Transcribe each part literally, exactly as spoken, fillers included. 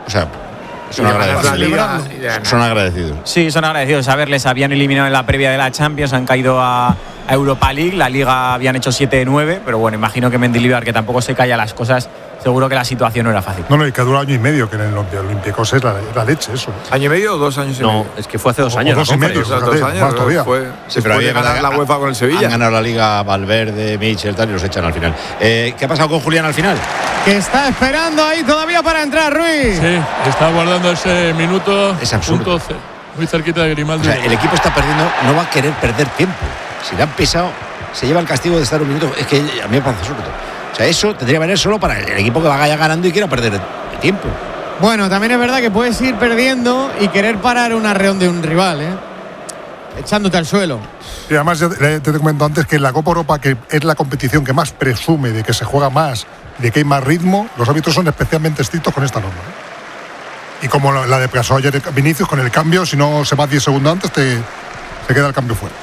O sea, son agradecidos. Son agradecidos. Sí, son agradecidos. A ver, les habían eliminado en la previa de la Champions, han caído a, a Europa League, la Liga habían hecho siete de nueve, pero bueno, imagino que Mendilibar, que tampoco se calla las cosas, seguro que la situación no era fácil. No, no, y que dura año y medio, que en el Olympiacos es la, la leche, eso. ¿Año y medio o dos años y no, medio? No, es que fue hace dos o, años. O dos y medio, o sea, dos años, más todavía. Fue, sí, pero había ganar la UEFA con el Sevilla. Han ganado la Liga Valverde, Michel, tal, y los echan al final. Eh, ¿Qué ha pasado con Julián al final? Que está esperando ahí todavía para entrar, Ruiz. Sí, está guardando ese minuto. Es absurdo. Punto, muy cerquita de Grimaldo. O sea, el equipo está perdiendo, no va a querer perder tiempo. Si le han pisado, se lleva el castigo de estar un minuto. Es que a mí me parece absurdo. O sea, eso tendría que venir solo para el equipo que vaya ganando y quiera perder el tiempo. Bueno, también es verdad que puedes ir perdiendo y querer parar un arreón de un rival, ¿eh? Echándote al suelo. Y además, te, te comento antes que en la Copa Europa, que es la competición que más presume de que se juega más, de que hay más ritmo, los árbitros son especialmente estrictos con esta norma, ¿eh? Y como la de pasó ayer Vinicius, con el cambio, si no se va diez segundos antes, te, te queda el cambio fuera.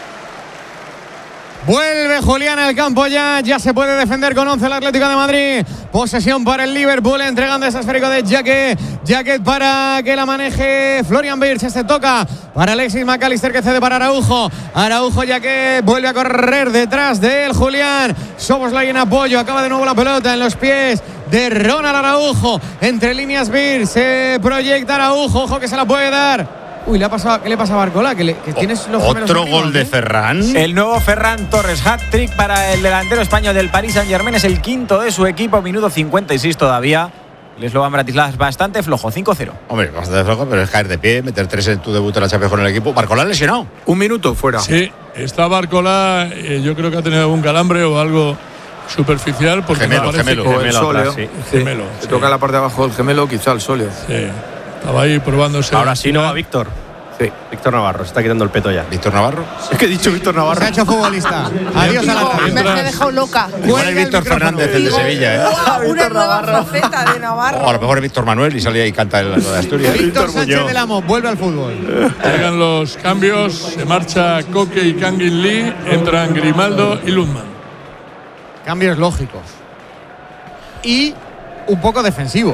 Vuelve Julián al campo ya, ya se puede defender con once el Atlético de Madrid. Posesión para el Liverpool, entregando ese esférico de Jacket. Jacket para que la maneje Florian Wirtz, este toca para Alexis McAllister, que cede para Araujo. Araujo Jacket vuelve a correr detrás de él Julián. Szoboszlai en apoyo, acaba de nuevo la pelota en los pies de Ronald Araujo. Entre líneas Wirtz, se proyecta Araujo, ojo que se la puede dar. Uy, ¿le ha pasado, ¿qué le pasa a Barcola? Que, le, que tienes los Otro gol arriba, de Ferran. El nuevo Ferran Torres, hat-trick para el delantero español del Paris Saint-Germain. Es el quinto de su equipo, minuto cincuenta y seis todavía. El Slovan Bratislava es bastante flojo, cinco cero. Hombre, bastante flojo, pero es caer de pie, meter tres en tu debut en la Champions con el equipo. Barcola lesionado. Un minuto fuera. Sí, está Barcola, eh, yo creo que ha tenido algún calambre o algo superficial. Porque gemelo, gemelo. O el gemelo sóleo. atrás, sí. Sí. Gemelo, Se sí. toca la parte de abajo del gemelo, quizá el sóleo. Sí, estaba ahí probándose. Ahora sí no va Víctor. Sí. Víctor Navarro, se está quitando el peto ya. Víctor Navarro. Es que he dicho Víctor Navarro. Se ha hecho futbolista. Adiós a la Me, me he dejado loca. Igual es Víctor Fernández, el de Sevilla, ¿eh? Wow, una nueva faceta de Navarro. O a lo mejor es Víctor Manuel y sale ahí y canta el de Asturias. Víctor Sánchez del Amo, vuelve al fútbol. Llegan los cambios, se marcha Koke y Kangin Lee, entran Grimaldo y Lundman. Cambios lógicos. Y un poco defensivos.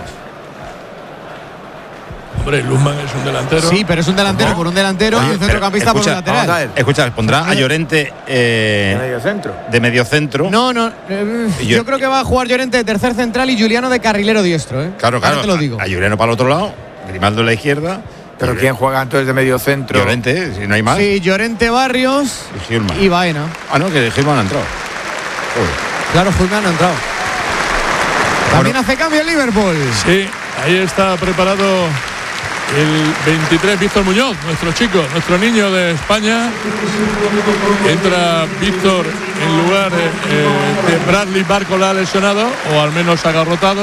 Hombre, Lundman es un delantero. Sí, pero es un delantero por un delantero y un centrocampista por un lateral. Escucha, pondrá a Llorente eh, De medio centro. de medio centro. No, no. Eh, yo, yo creo que va a jugar Llorente de tercer central y Juliano de carrilero diestro, ¿eh? Claro, claro. Ahora te lo digo. A, a Juliano para el otro lado, Grimaldo en la izquierda. Pero ¿quién juega entonces de medio centro? Llorente, si no hay más. Sí, Llorente, Barrios Y Gilman. y Baena. Ah, no, que Gilman ha entrado. Joder. Claro, Gilman ha entrado. También Bueno. hace cambio el Liverpool. Sí, ahí está preparado el veintitrés, Víctor Muñoz, nuestro chico, nuestro niño de España. Entra Víctor en lugar eh, de Bradley Barcola lesionado, o al menos agarrotado.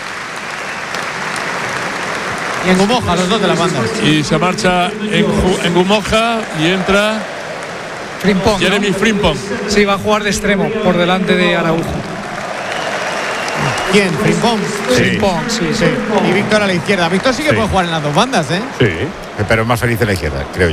Y en Gumoja, los dos de las bandas. Y se marcha en, Ju- en Gumoja y entra Frimpong, Jeremy ¿no? Frimpong. Sí, va a jugar de extremo por delante de Araujo. ¿Quién? Frimpong. Sí. Frimpong, sí, sí. Y Víctor a la izquierda. Víctor sí que Sí. puede jugar en las dos bandas, ¿eh? Sí. Pero es más feliz en la izquierda, creo yo.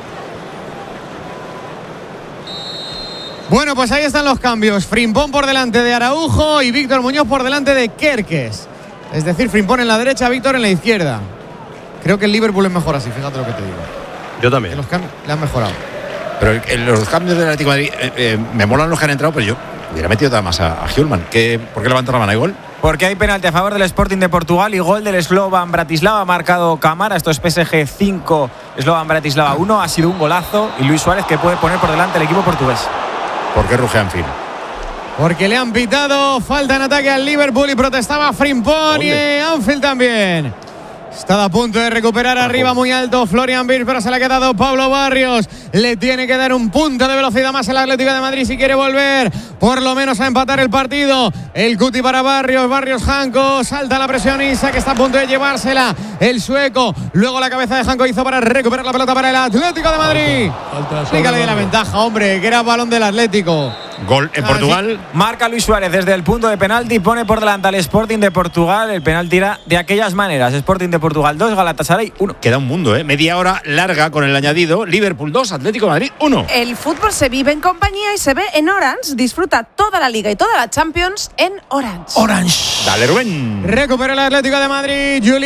Bueno, pues ahí están los cambios. Frimpong por delante de Araujo y Víctor Muñoz por delante de Kerkes. Es decir, Frimpong en la derecha, Víctor en la izquierda. Creo que el Liverpool es mejor así, fíjate lo que te digo. Yo Que también. los cambios le han mejorado. Pero el- el- los cambios del Atlético de Madrid, eh, eh, me molan los que han entrado, pero yo hubiera metido nada más a, a Hjulman. ¿Qué, ¿Por qué levanta la mano y gol? Porque hay penalti a favor del Sporting de Portugal y gol del Slovan Bratislava. Ha marcado Camara. Esto es P S G cinco, Slovan Bratislava uno. Ha sido un golazo. Y Luis Suárez, que puede poner por delante el equipo portugués. ¿Por qué ruge Anfield? Porque le han pitado falta en ataque al Liverpool y protestaba Frimpong y Anfield también. Está a punto de recuperar arriba muy alto Florian Wirtz, pero se le ha quedado Pablo Barrios. Le tiene que dar un punto de velocidad más el Atlético de Madrid si quiere volver por lo menos a empatar el partido. El cuti para Barrios, Barrios Janko, salta la presión Isa, que está a punto de llevársela el sueco. Luego la cabeza de Janko hizo para recuperar la pelota para el Atlético de Madrid. Explícale de la ventaja, hombre, que era balón del Atlético. Gol en Ah, Portugal. Marca Luis Suárez desde el punto de penalti. Pone por delante al Sporting de Portugal. El penalti era de aquellas maneras. Sporting de Portugal dos, Galatasaray uno. Queda un mundo, ¿eh? Media hora larga con el añadido. Liverpool dos, Atlético de Madrid uno. El fútbol se vive en compañía y se ve en Orange. Disfruta toda la Liga y toda la Champions en Orange. Orange. Dale, Rubén. Recupera el Atlético de Madrid. Julián